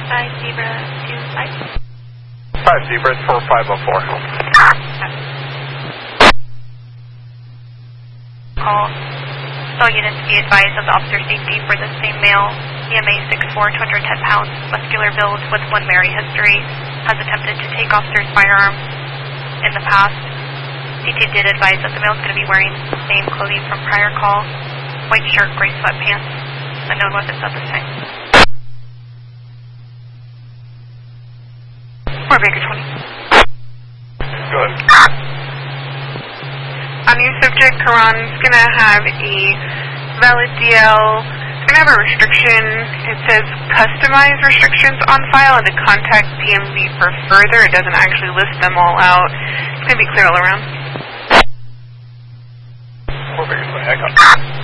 5 Zebra 25. 5 Zebra, it's 4504. Call. All units be advised of the officer safety for the same male, EMA 6'4", 210 pounds, muscular build with 1 marry history, has attempted to take officer's firearms in the past. CT did advise that the male is going to be wearing the same clothing from prior call, white shirt, gray sweatpants, unknown weapons at this time. Or Baker 20. Good. On your subject, Karan is going to have a valid DL. It's going to have a restriction. It says customize restrictions on file and to contact DMV for further. It doesn't actually list them all out. It's going to be clear all around. 4 Baker 20, I got it.